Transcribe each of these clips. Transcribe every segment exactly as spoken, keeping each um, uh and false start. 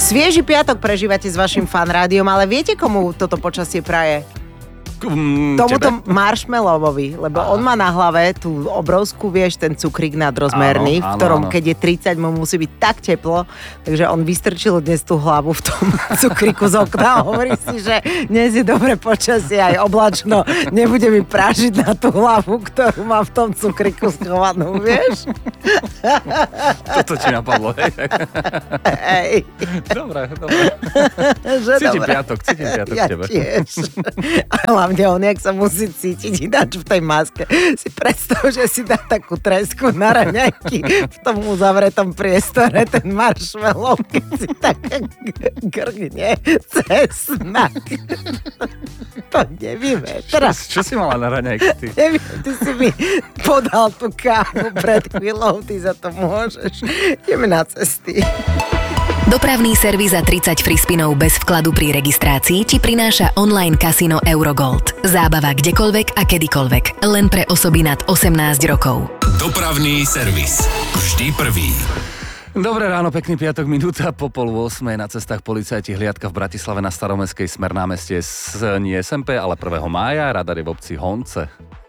Svieži piatok prežívate s vašim fan rádiom, ale viete, komu toto počasie praje? Mm, Tomuto marshmallowovi, lebo Aha. on má na hlave tú obrovskú, vieš, ten cukrík nadrozmerný, áno, v ktorom áno, áno. keď je tridsať, mu musí byť tak teplo, takže on vystrčil dnes tú hlavu v tom cukríku z okna a hovorí si, že dnes je dobré počasie, aj oblačno, nebude mi prážiť na tú hlavu, ktorú má v tom cukríku schovanú, vieš? Toto ti napadlo, hej? Hej. Dobre, dobre. Cítim dobre. piatok, cítim piatok ja v tebe. Tiež. Hlavne on, jak sa musí cítiť ináč v tej maske. Si predstav, že si dá takú tresku na raňajky v tom uzavretom priestore, ten marshmallow, keď si tak grgne cez smak. To nevyvetra. Čo, čo si mala na raňajky, ty? Neviem, ty si mi podal tú kávu pred chvíľou, ty za to môžeš. Ideme na cesty. Dopravný servis za tridsať free spinov bez vkladu pri registrácii ti prináša online kasino Eurogold. Zábava kdekoľvek a kedykoľvek. Len pre osoby nad osemnásť rokov. Dopravný servis. Vždy prvý. Dobré ráno, pekný piatok, minúta po pol ôsmej. Na cestách policajti hliadka v Bratislave na Staromestskej smer námestie s nie es em pé, ale prvého mája. Radar je v obci Honce.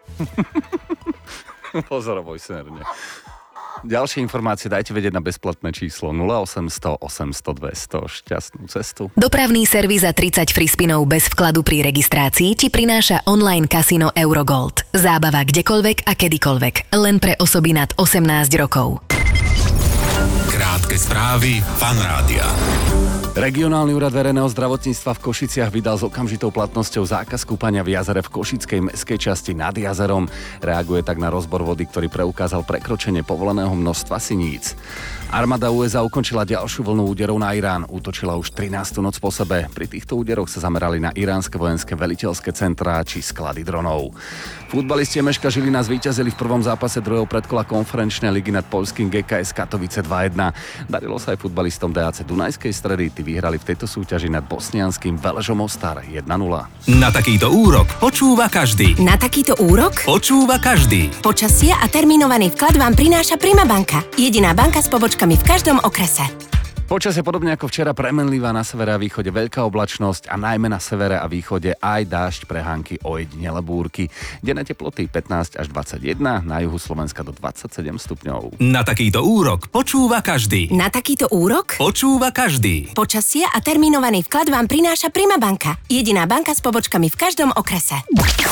Pozor, vojserne. Ďalšie informácie dajte vedieť na bezplatné číslo nula osemsto osemsto dvesto. Šťastnú cestu. Dopravný servis za tridsať free spinov bez vkladu pri registrácii ti prináša online kasino Eurogold. Zábava kdekoľvek a kedykoľvek. Len pre osoby nad osemnásť rokov. Krátke správy Fan rádia. Regionálny úrad verejného zdravotníctva v Košiciach vydal s okamžitou platnosťou zákaz kúpania v jazere v košickej mestskej časti nad jazerom. Reaguje tak na rozbor vody, ktorý preukázal prekročenie povoleného množstva siníc. Armáda ú es á ukončila ďalšiu vlnu úderov na Irán. Útočila už trinástu noc po sebe. Pri týchto úderoch sa zamerali na iránske vojenské veliteľské centrá či sklady dronov. Futbalisti Emeška Žilina zvíťazili v prvom zápase druhého predkola konferenčnej ligy nad poľským gé ká es Katovice dva jedna. Darilo sa aj futbalistom dé á cé Dunajskej Stredy. Tí vyhrali v tejto súťaži nad bosnianským Veležom Mostar jedna nula. Na takýto úrok počúva každý. Na takýto úrok počúva každý. Počasie a termínovaný vklad vám prináša Prima banka. Jediná banka s pobočkami v každom okrese. Počasie podobne ako včera premenlivá, na severe a východe veľká oblačnosť a najmä na severe a východe aj dážď, prehánky, ojedinele búrky. Denné teploty pätnásť až dvadsaťjeden, na juhu Slovenska do dvadsaťsedem stupňov. Na takýto úrok počúva každý. Na takýto úrok počúva každý. Počasie a termínovaný vklad vám prináša Prima banka. Jediná banka s pobočkami v každom okrese.